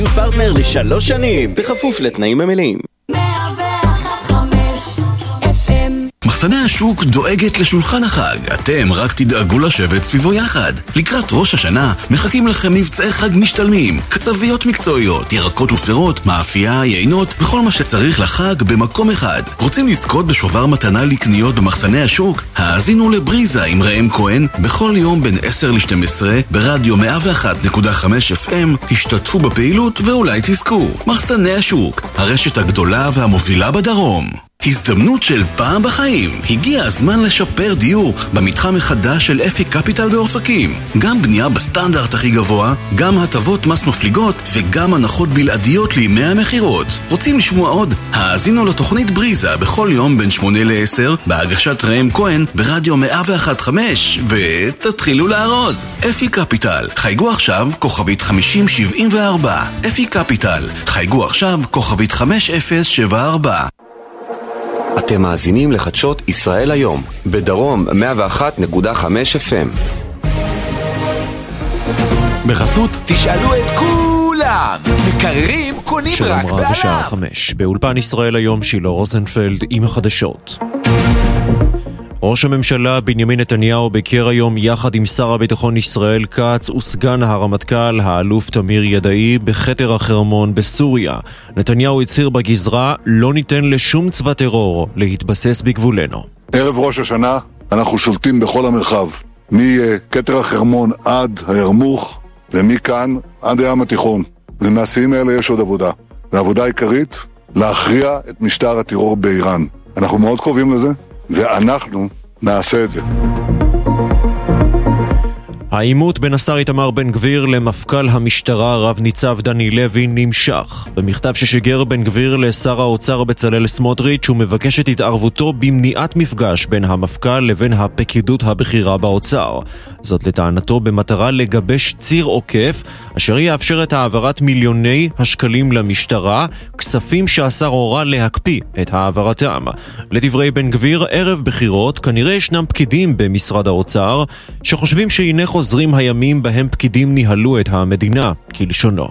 פרטנר ל3 שנים, בכפוף לתנאים המלאים. מחסני השוק דואגת לשולחן החג. אתם רק תדאגו לשבת סביבו יחד. לקראת ראש השנה מחכים לכם מבצעי חג משתלמים, קצביות מקצועיות, ירקות ופירות, מאפייה, יינות וכל מה שצריך לחג במקום אחד. רוצים לזכות בשובר מתנה לקניות במחסני השוק? האזינו לבריזה עם ראם כהן בכל יום בין 10 ל-12 ברדיו 101.5 FM. השתתפו בפעילות ואולי תזכו. מחסני השוק, הרשת הגדולה והמובילה בדרום. הזדמנות של פעם בחיים. הגיע הזמן לשפר דיור במתחם החדש של אפי קפיטל באופקים. גם בנייה בסטנדרט הכי גבוה, גם הטבות מס מפליגות וגם הנחות בלעדיות לימי המחירות. רוצים לשמוע עוד? האזינו לתוכנית בריזה בכל יום בין 8 ל-10 בהגשת ראם כהן ברדיו 101.5 ותתחילו לארוז. אפי קפיטל, חייגו עכשיו כוכבית 5074. אפי קפיטל, חייגו עכשיו כוכבית 5074. אתם מאזינים לחדשות ישראל היום, בדרום 101.5 FM. בחסות תשאלו את כולם, מקררים קונים רק בעליו. בשעה 5, באולפן ישראל היום שילה רוזנפלד עם החדשות. ראש הממשלה בנימין נתניהו ביקר היום יחד עם שר הביטחון ישראל כץ וסגן הרמטכ"ל האלוף תמיר ידעי בחתר החרמון בסוריה. נתניהו הצהיר בגזרה לא ניתן לשום צבא טרור להתבסס בגבולנו. ערב ראש השנה אנחנו שולטים בכל המרחב, מכתר החרמון עד הירמוך ומכאן עד הים התיכון. ומהשיאים האלה יש עוד עבודה, והעבודה העיקרית להכריע את משטר הטרור באיראן. אנחנו מאוד קרובים לזה ואנחנו נעשה את זה. העימות בין השר איתמר בן גביר למפכ"ל המשטרה רב ניצב דני לוי נמשך. במכתב ששיגר בן גביר לשר האוצר בצלאל סמוטריץ' הוא מבקש את התערבותו במניעת מפגש בין המפכ"ל לבין הפקידות הבכירה באוצר. זאת לטענתו במטרה לגבש ציר עוקף אשר יאפשר את העברת מיליוני השקלים למשטרה, כספים שהשר הורה להקפיא את העברתם. לדברי בן גביר, ערב בחירות כנראה ישנם פקידים במשרד האוצר שחושבים שהנה חוזרים הימים בהם פקידים ניהלו את המדינה, כלשונו.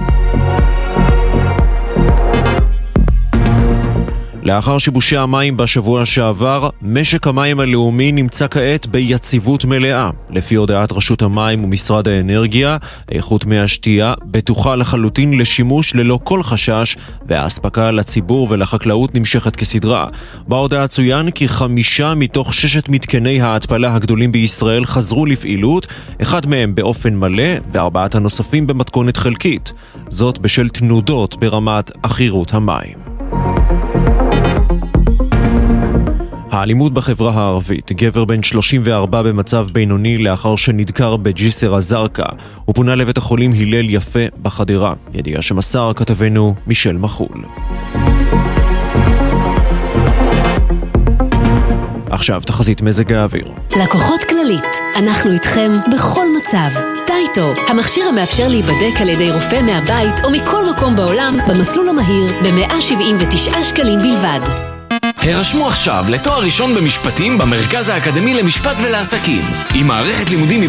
לאחר שיבושי המים בשבוע שעבר, משק המים הלאומי נמצא כעת ביציבות מלאה. לפי הודעת רשות המים ומשרד האנרגיה, איכות מי השתייה בטוחה לחלוטין לשימוש ללא כל חשש, והאספקה לציבור ולחקלאות נמשכת כסדרה. בהודעה צוין כי 5 מתוך 6 מתקני ההתפלה הגדולים בישראל חזרו לפעילות, 1 מהם באופן מלא ו4 הנוספים במתכונת חלקית. זאת בשל תנודות ברמת אחירות המים. האלימות בחברה הערבית. גבר בן 34 במצב בינוני לאחר שנדקר בג'יסר א-זרקא. הוא פונה לבית החולים הלל יפה בחדרה. ידיעה שמסר כתבנו מישל מחול. עכשיו תחזית מזג האוויר. לקוחות כללית, אנחנו איתכם בכל מצב. טייטו, המכשיר המאפשר להיבדק על ידי רופא מהבית או מכל מקום בעולם במסלול המהיר ב179 שקלים בלבד. הרשמו עכשיו לתואר ראשון במשפטים במרכז האקדמי למשפט ולעסקים. עם מערכת לימודים